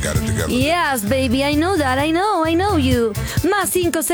Yes, baby, I know that, I know you. Más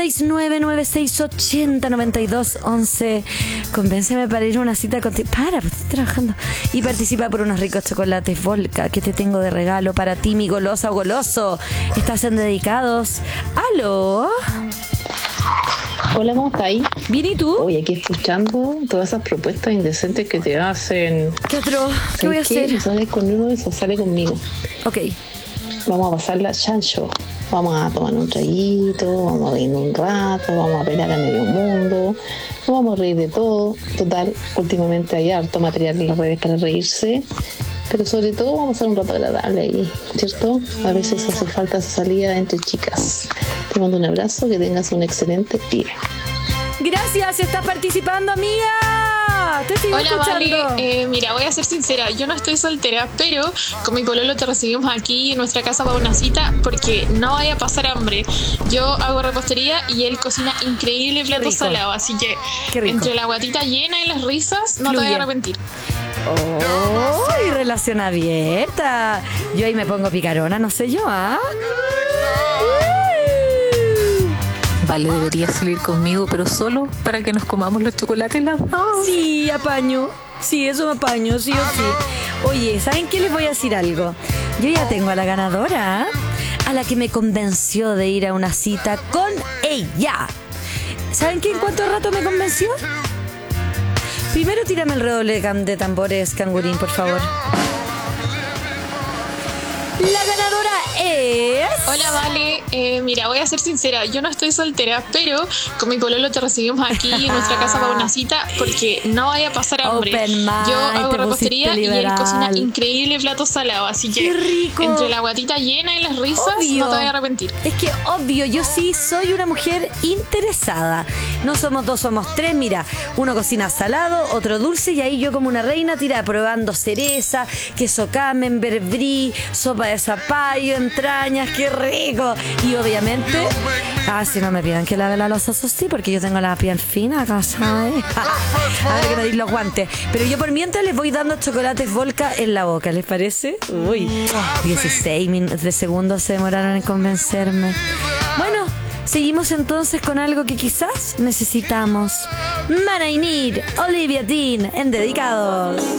56996809211. Convénceme para ir a una cita contigo. Pues estoy trabajando. Y participa por unos ricos chocolates Volca que te tengo de regalo para ti, mi golosa o goloso. Estás en Dedicados. ¿Aló? Hola, ¿cómo estáis? Bien, ¿y tú? Oye, aquí escuchando todas esas propuestas indecentes que te hacen. ¿Qué otro? ¿Qué voy a hacer? Si sales con uno de esos, sale conmigo. Ok. Vamos a pasarla chancho. Vamos a tomar un traguito, vamos a reír un rato, vamos a pelear a medio mundo, nos vamos a reír de todo. Total, últimamente hay harto material en las redes para reírse, pero sobre todo vamos a hacer un rato agradable ahí, ¿cierto? A veces hace falta esa salida entre chicas. Te mando un abrazo, que tengas un excelente día. Gracias, estás participando, amiga. Te estoy escuchando. Vale, mira, voy a ser sincera, yo no estoy soltera, pero con mi pololo te recibimos aquí en nuestra casa para una cita porque no vaya a pasar hambre. Yo hago repostería y él cocina increíble platos salados, así que entre la guatita llena y las risas no te voy a arrepentir. ¡Oh! Y relación abierta. Yo ahí me pongo picarona, no sé yo, ¿ah? Vale, debería salir conmigo, pero solo para que nos comamos los chocolates las dos. Sí, apaño. Sí, eso me apaño, sí o sí. Oye, ¿saben qué? Les voy a decir algo. Yo ya tengo a la ganadora, a la que me convenció de ir a una cita con ella. ¿Saben qué? ¿En cuánto rato me convenció? Primero tírame el redoble de tambores, cangurín, por favor. La ganadora es... Hola, Vale. Mira, voy a ser sincera, yo no estoy soltera, pero con mi pololo te recibimos aquí en nuestra casa para una cita porque no vaya a pasar hambre. Yo hago repostería y él cocina increíble platos salados, así que entre la guatita llena y las risas no te voy a arrepentir. Es que obvio, yo sí soy una mujer interesada. No somos dos, somos tres. Mira, uno cocina salado, otro dulce, y ahí yo como una reina tira probando cereza, queso camembert, brie, sopa de zapallo, entrañas, qué rico. Y obviamente, si no me pidan que lave la loza, eso sí, porque yo tengo la piel fina acá, ¿sabes? Habrá que medir los guantes. Pero yo por mientras les voy dando chocolates Volca en la boca, ¿les parece? Uy, 16 de segundos se demoraron en convencerme. Bueno, seguimos entonces con algo que quizás necesitamos. Man I Need, Olivia Dean, en Dedicados.